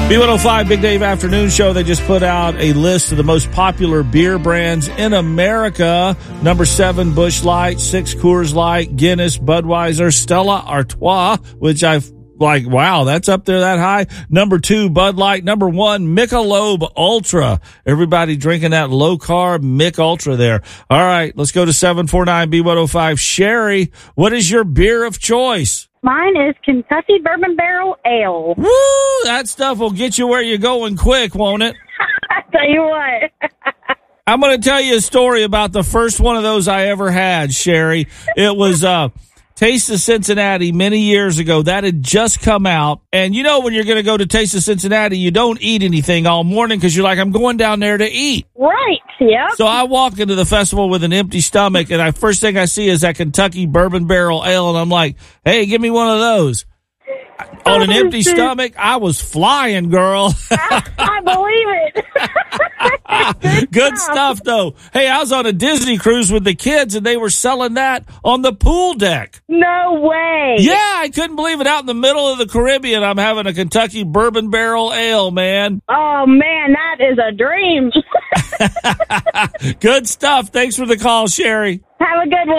B105 Big Dave Afternoon Show. They just put out a list of the most popular beer brands in America. Number 7, Busch Light. 6, Coors Light. Guinness, Budweiser, Stella Artois, which I've like, wow, that's up there that high. Number 2, Bud Light. Number 1, Michelob Ultra. Everybody drinking that low-carb Mick Ultra there. All right, let's go to 749B105. Sherry, what is your beer of choice? Mine is Kentucky Bourbon Barrel Ale. Woo! That stuff will get you where you're going quick, won't it? I tell you what. I'm going to tell you a story about the first one of those I ever had, Sherry. It was Taste of Cincinnati many years ago. That had just come out. And you know when you're going to go to Taste of Cincinnati, you don't eat anything all morning because you're like, I'm going down there to eat. Right, yep. So I walk into the festival with an empty stomach, and first thing I see is that Kentucky Bourbon Barrel Ale, and I'm like, hey, give me one of those. On an empty stomach, I was flying, girl. I believe it. Good stuff, though. Hey, I was on a Disney cruise with the kids, and they were selling that on the pool deck. No way. Yeah, I couldn't believe it. Out in the middle of the Caribbean, I'm having a Kentucky Bourbon Barrel Ale, man. Oh, man, that is a dream. Good stuff. Thanks for the call, Sherry. Have a good one.